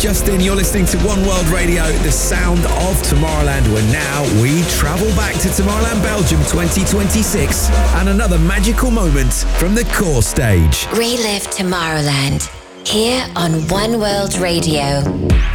Justin. You're listening to One World Radio, the sound of Tomorrowland, where now we travel back to Tomorrowland, Belgium 2026 and another magical moment from the core stage. Relive Tomorrowland here on One World Radio.